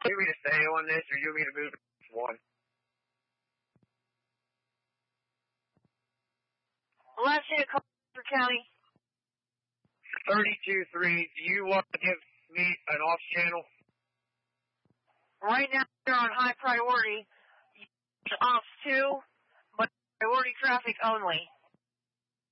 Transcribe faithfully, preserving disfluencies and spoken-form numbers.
you want me to stay on this, or you want me to move to one? Last hit, Culver County. thirty-two three, do you want to give me an off channel? Right now, you're on high priority. Off two, but priority traffic only.